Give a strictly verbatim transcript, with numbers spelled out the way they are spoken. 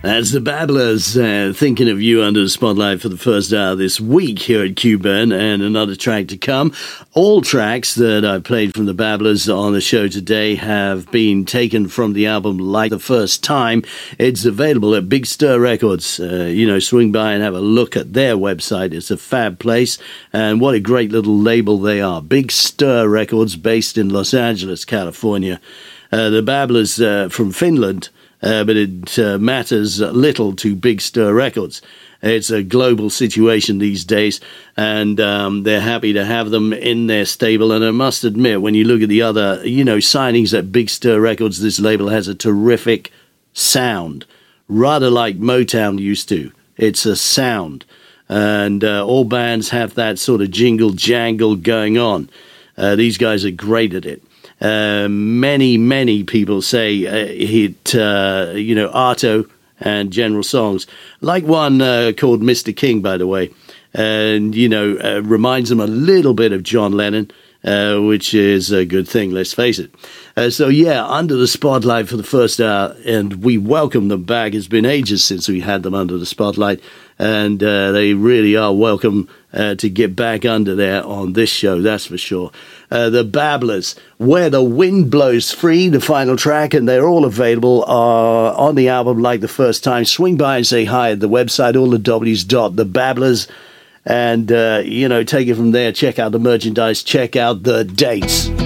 That's the Babblers, uh, thinking of you under the spotlight for the first hour this week here at Q B E N, and another track to come. All tracks that I've played from the Babblers on the show today have been taken from the album Like the First Time. It's available at Big Stir Records. Uh, you know, swing by and have a look at their website. It's a fab place, and what a great little label they are. Big Stir Records, based in Los Angeles, California. Uh, the Babblers uh, from Finland. Uh, but it uh, matters little to Big Stir Records. It's a global situation these days, and um, they're happy to have them in their stable. And I must admit, when you look at the other, you know, signings at Big Stir Records, this label has a terrific sound, rather like Motown used to. It's a sound, and uh, all bands have that sort of jingle jangle going on. Uh, these guys are great at it. Uh, many, many people say uh, it, uh, you know, Arto and general songs, like one uh, called Mister King, by the way, and, you know, uh, reminds them a little bit of John Lennon, uh, which is a good thing, let's face it. Uh, so, yeah, under the spotlight for the first hour, and we welcome them back. It's been ages since we had them under the spotlight, and uh, they really are welcome uh, to get back under there on this show, that's for sure. Uh, the Babblers, Where the Wind Blows Free, the final track, and they're all available uh, on the album Like the First Time. Swing by and say hi at the website, all the W's dot the Babblers, and, uh, you know, take it from there. Check out the merchandise, check out the dates.